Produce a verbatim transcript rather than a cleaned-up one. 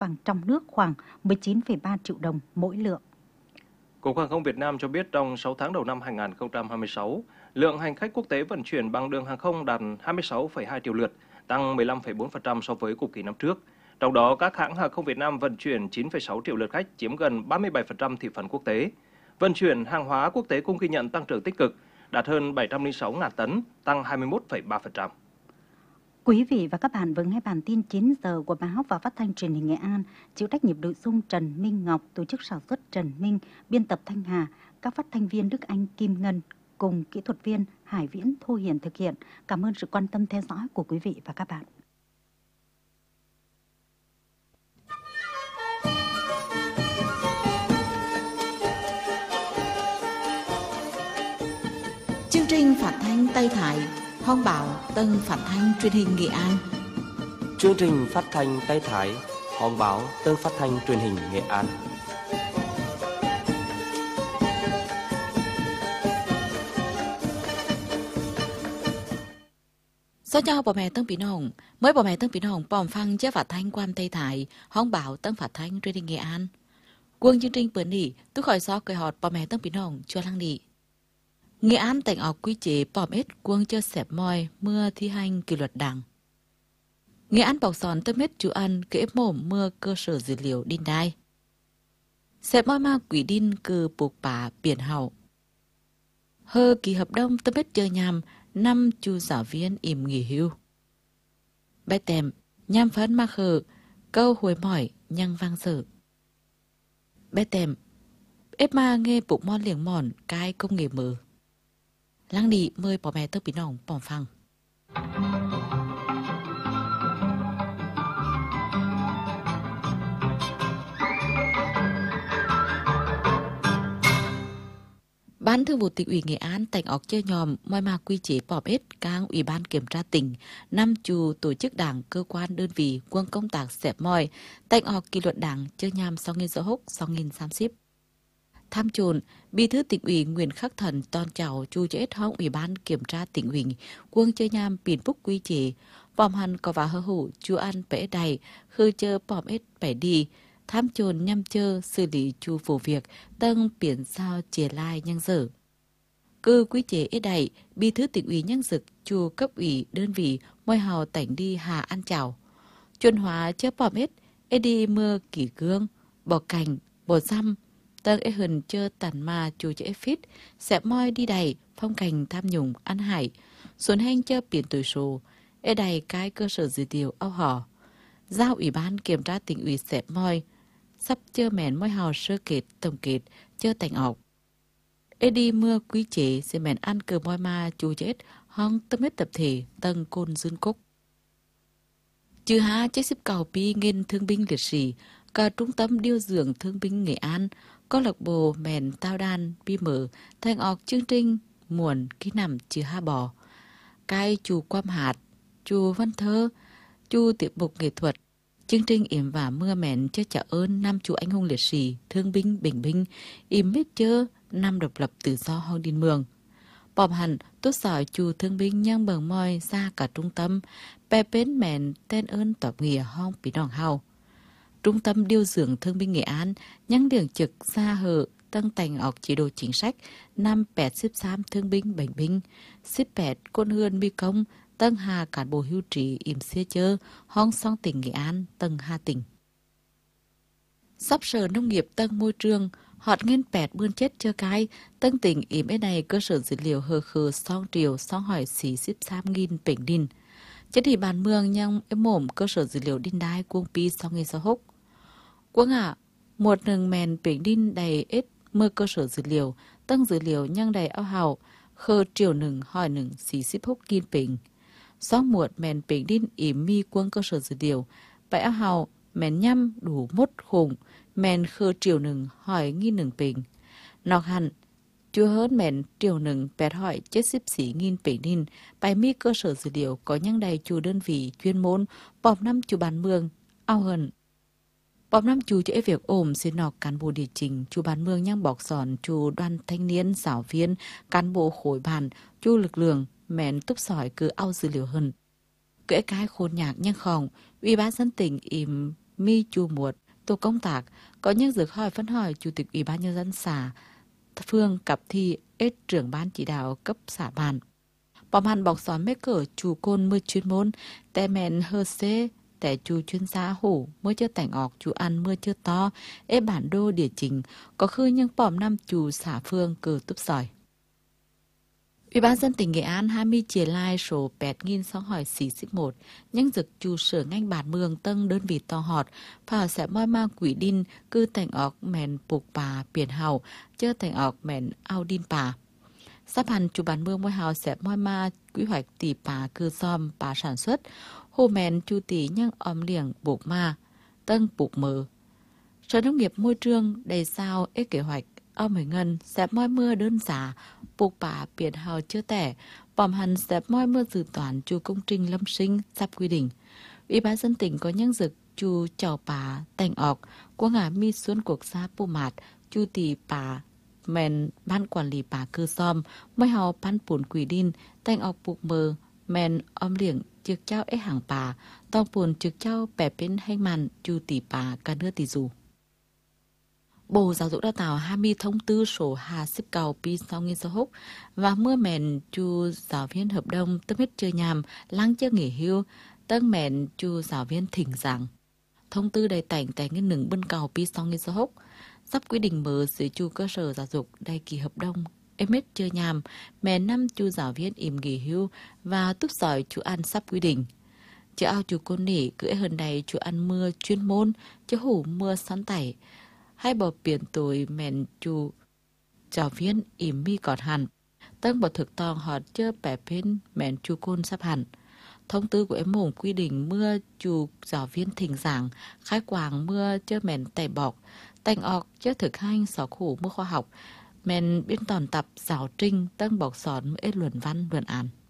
bằng trong nước khoảng mười chín phẩy ba triệu đồng mỗi lượng. Cục Hàng không Việt Nam cho biết trong sáu tháng đầu năm hai nghìn không trăm hai mươi sáu, lượng hành khách quốc tế vận chuyển bằng đường hàng không đạt hai mươi sáu phẩy hai triệu lượt, tăng mười lăm phẩy bốn phần trăm so với cùng kỳ năm trước. Trong đó, các hãng hàng không Việt Nam vận chuyển chín phẩy sáu triệu lượt khách, chiếm gần ba mươi bảy phần trăm thị phần quốc tế. Vận chuyển hàng hóa quốc tế cũng ghi nhận tăng trưởng tích cực, đạt hơn bảy trăm lẻ sáu nghìn tấn, tăng hai mươi mốt phẩy ba phần trăm. Quý vị và các bạn vừa nghe bản tin chín giờ của báo và phát thanh truyền hình Nghệ An, chịu trách nhiệm nội dung Trần Minh Ngọc, tổ chức sản xuất Trần Minh, biên tập Thanh Hà, các phát thanh viên Đức Anh, Kim Ngân cùng kỹ thuật viên Hải Viễn, Thu Hiền thực hiện. Cảm ơn sự quan tâm theo dõi của quý vị và các bạn. Chương trình phát thanh Tây Thái, Hòn Bảo, Tân phát thanh truyền hình Nghệ An. Chương trình phát thanh Tây Thái, Hòn Báo, Tân phát thanh truyền hình Nghệ An. Xin chào bà mẹ Tân Bí Nông, mới bà mẹ Tân Bí Nông bòm phăng chế phát thanh quan Tây Thái, Hòn Bảo, Tân phát thanh truyền hình Nghệ An. Quân chương trình bữa nỉ, tôi khỏi xó cười họt bà mẹ Tân Bí Nông cho lăng nỉ. Nghệ An thành ọc quy chế bòm ít quân cho xẹp môi mưa thi hành kỷ luật đảng. Nghệ An bọc sòn tâm hết chú ăn kế mồm mưa cơ sở dữ liệu đinh đai. Xẹp môi ma quỷ đinh cư buộc bả biển hậu. Hơ kỳ hợp đồng tâm hết chơi nhằm năm chú giáo viên im nghỉ hưu. Bài tèm nhằm phấn ma khờ câu hồi mỏi nhăng vang sở. Bài tèm ếp ma nghe bụng mon liềng mòn cái công nghệ mở. Lăng đi mời bỏ mẹ tớ bí nòng bỏng phăng. Ban Thường vụ Tỉnh ủy Nghệ An thành ọc chơi nhòm moi mà quy chế bỏ bết các ủy ban kiểm tra tỉnh, năm chủ tổ chức đảng, cơ quan đơn vị, quân công tác xẹp moi, thành ọc kỷ luật đảng chơi nhằm sau nghìn dỗ húc sau nghìn xăm xíp. Tham trồn, Bí thư Tỉnh ủy Nguyễn Khắc Thần tôn chào chu chết hông ủy ban kiểm tra Tỉnh ủy, quân chơi nhằm biển phúc quy chế, vòng hẳn có vả hơ hủ chu ăn bể đầy, khư chơ bỏm ít bể đi, tham trồn nhằm chơ xử lý chu vụ việc, tân biển sao chế lai nhân dở. Cư quy chế ít đầy, Bí thư Tỉnh ủy nhân dực chu cấp ủy đơn vị môi hào tảnh đi hà ăn chào. Chuẩn hóa chơ bỏm ít, ê đi mưa kỷ cương, bỏ cành, bỏ răm, tân ế hừng chơ tàn ma chu chế phít, xẹp moi đi đầy, phong cảnh tham nhũng, ăn hải, xuân hành chơ biển tuổi số, ế đầy cái cơ sở dữ liệu ao hò. Giao ủy ban kiểm tra Tỉnh ủy xẹp moi, sắp chơ mẹn môi hào sơ kết, tổng kết, chơ thành ọc. Ê đi mưa quý chế sẽ mẹn ăn cờ moi ma chu chết, hong tâm hết tập thể, tân côn dương cúc. Chứ há chế xếp cầu bi nghiên thương binh liệt sĩ, cả trung tâm điều dưỡng thương binh Nghệ An, có lạc bộ mẹn tao đan bi mở, thành ọc chương trình muộn ký nằm chứ ha bò. Cái chu quam hạt, chu văn thơ, chu tiệm mục nghệ thuật, chương trình yểm và mưa mẹn cho trả ơn năm chủ anh hùng liệt sĩ, thương binh, bình binh, im biết chơ năm độc lập tự do hong điên mường. Bòm hẳn tốt sỏi chủ thương binh nhang bờ môi ra cả trung tâm, bè bến mẹn tên ơn tọp nghĩa hong bí đòn hào. Trung tâm điều dưỡng thương binh Nghệ An nhang đường trực xa hờ tăng thành ọc chế độ chính sách năm pẹt xếp xám thương binh bệnh binh, xếp pẹt côn hươn mi công, tân hà cán bộ hưu trí im xê chơ, hong song tỉnh Nghệ An, tân hà tỉnh. Sắp sở nông nghiệp tân môi trường, họt nghiên pẹt bươn chết chơ cái, tân tỉnh im ế này cơ sở dữ liệu hờ khờ song triều song hỏi xí xếp xám nghìn bệnh đinh. Chết thì bàn mương nhang ế mồm cơ sở dữ liệu đinh đai cuông pi song nghìn sao húc. Quân ạ, một nâng mèn bệnh đinh đầy ít mơ cơ sở dữ liệu, tân dữ liệu nhang đầy ao hào, khờ triều nừng hỏi nừng xí xếp húc nghìn bệnh. Xót muộn mèn bệnh đinh ỉm mi quân cơ sở dữ liệu, bãi áo hào mèn nhăm đủ mốt khủng, mèn khơ triều nừng hỏi nghi nừng bệnh. Nọc hẳn, chưa hơn mèn triều nừng bẹt hỏi chết xếp xỉ nghìn bệnh đinh, bãi mi cơ sở dữ liệu có nhang đầy chủ đơn vị chuyên môn, bọc năm chủ bàn mương, ao hần. Bọc năm chủ cho việc ổm xin nọc cán bộ địa trình, chủ bàn mương nhang bọc sòn, chủ đoàn thanh niên, giáo viên, cán bộ khối bàn, chủ lực lượng, mẹn túc sỏi cứ ao dữ liệu hơn. Kể cái khôn nhạc nhân khòng, Ủy ban dân tỉnh im mi chu muột tổ công tác có những dược hỏi phân hỏi chủ tịch ủy ban nhân dân xã Phương Cặp Thi ết trưởng ban chỉ đạo cấp xã bàn. Bòm hàn bọc xóm mê cỡ chủ côn mưa chuyên môn tè mẹn hơ xê tè chủ chuyên gia hủ mưa chưa tảnh ọc chủ ăn mưa chưa to ế bản đô địa chính có khư nhưng bòm năm chủ xã Phương cử túp sỏi. Ủy ban dân tỉnh Nghệ An hai mươi chia lai số bẹt nghìn sáu hỏi xí xích một nhưng dực chủ sở ngành bản mường tân đơn vị to họt phào sẽ moi mang quỷ đinh cư tảnh ọc mẹn buộc bà biển hào chơ tảnh ọc mẹn ao đinh bà. Sắp hẳn chủ bản mương môi hào sẽ moi ma quy hoạch tỷ bà cư xóm bà sản xuất hồ mẹn chu tỷ nhưng ôm liềng buộc ma tân buộc mờ. Sở nông nghiệp môi trường đầy sao ế kế hoạch ông mới ngân sẽ moi mưa đơn giá buộc bà biển hào chưa tẻ bòm hẳn sẽ moi mưa dự toán chu công trình lâm sinh sắp quy định. Ủy ban dân tỉnh có nhân dực chu chào bà tành ọc của ngã mi xuân quốc gia Pù Mạt chu tỷ bà mẹn ban quản lý bà cư xóm mới hào ban bùn quỷ đinh tành ọc buộc mờ mẹn ôm liệng trực trao ế hàng bà tòng bùn trực trao bẻ bên hành màn chu tỷ bà cả nước tỷ dù. Bộ Giáo dục Đào tạo hai mươi thông tư số hai xếp cầu pi sau nghìn số húc và mưa mẹn chu giáo viên hợp đồng tâm hết chơi nhàm lăng chơi nghỉ hưu tân mẹn chu giáo viên thỉnh giảng. Thông tư đầy tảnh tại nghiên nửng bên cầu pi sau nghìn số húc sắp quy định mở dưới chu cơ sở giáo dục đầy kỳ hợp đồng em hết chơi nhàm mẹn năm chu giáo viên im nghỉ hưu và túp sỏi chu ăn sắp quy định. Chứ ao chu côn nỉ cưỡi hơn này chu ăn mưa chuyên môn chứ hủ mưa sắn tẩy hay bỏ biển tuổi mẹn chu giáo viên im mi còn hẳn tân bỏ thực tòng họ chưa bẻ bên mẹn chu côn sắp hẳn. Thông tư của em mồm quy định mưa chu giáo viên thỉnh giảng khai quảng mưa chưa mẹn tẩy bọc tành ọc chưa thực hành xó khủ mưa khoa học mẹn biên tòn tập giáo trinh tân bọc sòn ế luận văn luận án.